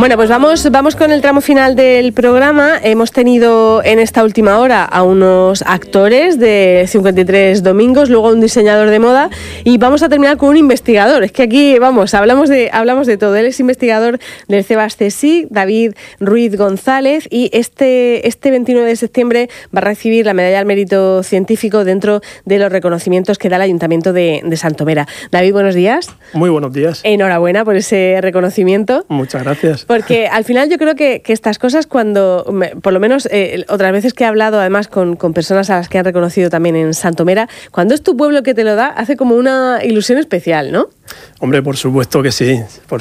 Bueno, pues vamos con el tramo final del programa. Hemos tenido en esta última hora a unos actores de 53 Domingos, luego a un diseñador de moda y vamos a terminar con un investigador. Es que aquí, vamos, hablamos de todo. Él es investigador del CEBAS CSIC, David Ruiz González, y este 29 de septiembre va a recibir la medalla al mérito científico dentro de los reconocimientos que da el Ayuntamiento de Santomera. David, buenos días. Muy buenos días. Enhorabuena por ese reconocimiento. Muchas gracias. Porque al final yo creo que estas cosas cuando, por lo menos otras veces que he hablado además con personas a las que han reconocido también en Santomera, cuando es tu pueblo que te lo da, hace como una ilusión especial, ¿no? Hombre, por supuesto que sí,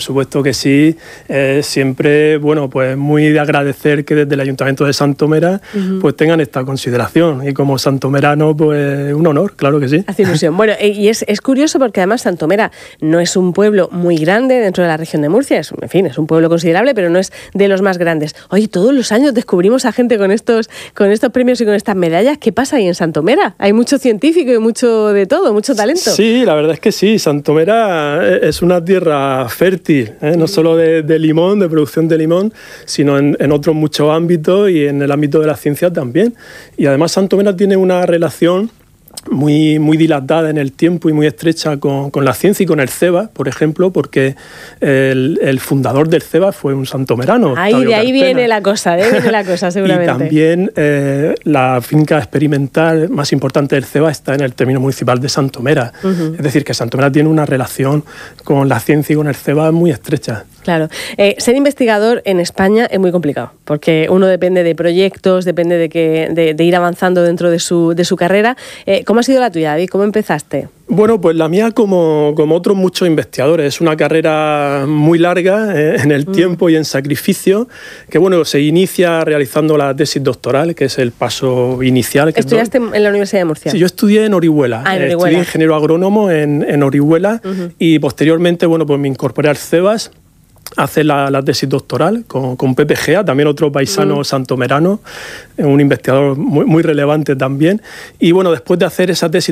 siempre, bueno, pues muy de agradecer que desde el Ayuntamiento de Santomera pues tengan esta consideración y como santomerano, pues un honor, claro que sí. Hace ilusión. Bueno, y es curioso porque además Santomera no es un pueblo muy grande dentro de la región de Murcia, es un pueblo considerable, pero no es de los más grandes. Oye, todos los años descubrimos a gente con estos premios y con estas medallas. ¿Qué pasa ahí en Santomera? Hay mucho científico y mucho de todo, mucho talento. Sí, la verdad es que sí, Santomera es una tierra fértil, no solo de limón, de producción de limón, sino en otros muchos ámbitos y en el ámbito de la ciencia también. Y además Santomera tiene una relación muy, muy dilatada en el tiempo y muy estrecha con la ciencia y con el CEBAS, por ejemplo, porque el fundador del CEBAS fue un santomerano. Ahí, de ahí viene la cosa, seguramente. Y también la finca experimental más importante del CEBAS está en el término municipal de Santomera. Es decir, que Santomera tiene una relación con la ciencia y con el CEBAS muy estrecha. Claro. Ser investigador en España es muy complicado, porque uno depende de proyectos, depende de ir avanzando dentro de su carrera. ¿Cómo ha sido la tuya, David? ¿Cómo empezaste? Bueno, pues la mía, como otros muchos investigadores, es una carrera muy larga en el tiempo y en sacrificio, que bueno, se inicia realizando la tesis doctoral, que es el paso inicial. ¿Estudiaste en la Universidad de Murcia? Sí, yo estudié en Orihuela. Estudié ingeniero agrónomo en Orihuela y posteriormente, bueno, pues me incorporé al CEBAS. Hace la tesis doctoral con Pepe Gea, también otro paisano santomerano, un investigador muy, muy relevante también. Y bueno, después de hacer esa tesis